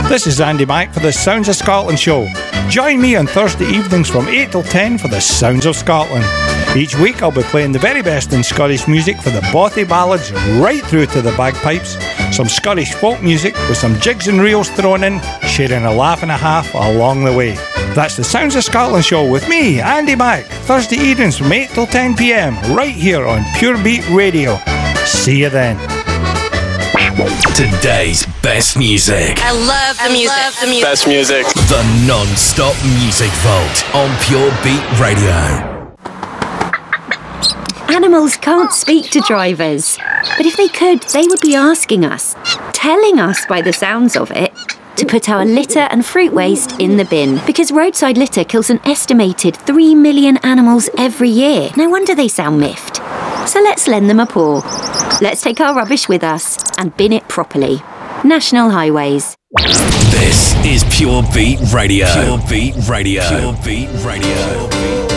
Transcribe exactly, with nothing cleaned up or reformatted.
This is Andy Mack for the Sounds of Scotland show. Join me on Thursday evenings from eight till ten for the Sounds of Scotland. Each week I'll be playing the very best in Scottish music, for the bothy ballads right through to the bagpipes, some Scottish folk music with some jigs and reels thrown in, sharing a laugh and a half along the way. That's the Sounds of Scotland show with me, Andy Mack, Thursday evenings from eight till ten p.m, right here on Pure Beat Radio. See you then. Today's best music. I love the music. Love the music. Best music. The non-stop music vault on Pure Beat Radio. Animals can't speak to drivers, but if they could, they would be asking us, telling us by the sounds of it, to put our litter and fruit waste in the bin, because roadside litter kills an estimated three million animals every year. No wonder they sound miffed. So let's lend them a paw. Let's take our rubbish with us and bin it properly. National Highways. This is Pure Beat Radio. Pure Beat Radio. Pure Beat Radio.